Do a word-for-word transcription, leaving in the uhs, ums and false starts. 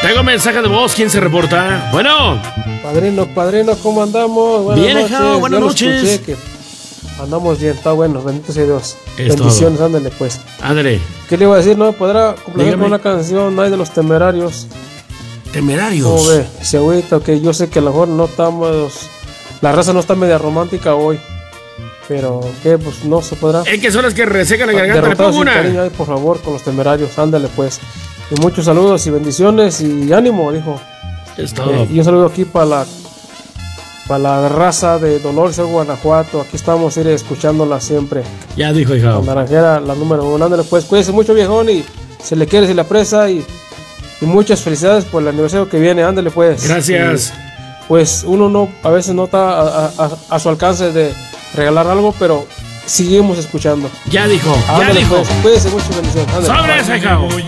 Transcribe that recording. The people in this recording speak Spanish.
Tengo mensaje de voz. ¿Quién se reporta? Bueno. Padrino, padrino, ¿cómo andamos? Buenas bien, noches. Jao, buenas Yo lo noches. escuché, que andamos bien, está bueno, bendito sea Dios. Es Bendiciones, ándale pues. Ándale. ¿Qué le iba a decir? ¿No podrá complacer Dígame. con una canción? Hay de los Temerarios. Temerarios. ¿Cómo ve? Se agüita, que yo sé que a lo mejor no estamos. La raza no está media romántica hoy. Pero, ¿qué? Pues no se podrá. Es que son las que resecan la garganta. Le Derrotados pongo sin una. cariño, ay, por favor, con los Temerarios, ándale pues. Y muchos saludos y bendiciones y ánimo, dijo. Es todo. Eh, y un saludo aquí para la para la raza de Dolores, Guanajuato. Aquí estamos ir escuchándola siempre. Ya dijo, hija. La naranjera, la número uno. Ándale pues, cuídese mucho, viejón, y se le quiere, se le aprecia y, y muchas felicidades por el aniversario que viene. Ándale pues. Gracias. Y, pues uno no, a veces no está a, a, a su alcance de regalar algo, pero seguimos escuchando. Ya dijo. Ya Ándale dijo. pues, cuídese mucho, bendiciones. Ándale. Sobre ese, hija.